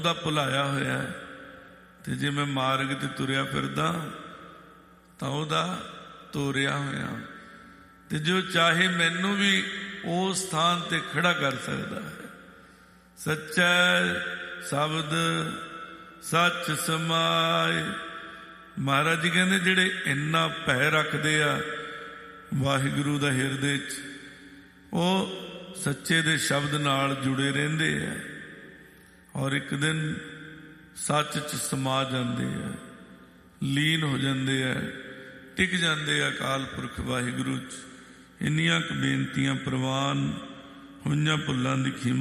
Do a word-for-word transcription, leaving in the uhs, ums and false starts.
ਦਾ ਭੁਲਾਇਆ ਹੋਇਆ ਤੇ ਜੇ ਮੈਂ ਮਾਰਗ ਤੇ ਤੁਰਿਆ ਫਿਰਦਾ ਤਾਂ ਉਹਦਾ ਤੋਰਿਆ ਹੋਇਆ, ਤੇ ਜੋ ਚਾਹੇ ਮੈਨੂੰ ਵੀ ਉਸ ਸਥਾਨ ਤੇ ਖੜਾ ਕਰ ਸਕਦਾ ਹੈ। ਸੱਚਾ ਸ਼ਬਦ ਸੱਚ ਸਮਾਏ। ਮਹਾਰਾਜ ਜੀ ਕਹਿੰਦੇ ਜਿਹੜੇ ਇੰਨਾ ਭੈ ਰੱਖਦੇ ਆ ਵਾਹਿਗੁਰੂ ਦਾ ਹਿਰਦੇ 'ਚ, ਉਹ ਸੱਚੇ ਦੇ ਸ਼ਬਦ ਨਾਲ ਜੁੜੇ ਰਹਿੰਦੇ ਆ ਔਰ ਇੱਕ ਦਿਨ ਸੱਚ 'ਚ ਸਮਾ ਜਾਂਦੇ ਆ, ਲੀਨ ਹੋ ਜਾਂਦੇ ਆ, ਟਿਕ ਜਾਂਦੇ ਆ ਅਕਾਲ ਪੁਰਖ ਵਾਹਿਗੁਰੂ 'ਚ। ਇੰਨੀਆਂ ਕੁ ਬੇਨਤੀਆਂ ਪ੍ਰਵਾਨ ਹੋਈਆਂ, ਭੁੱਲਾਂ ਦੀ ਖਿਮਾ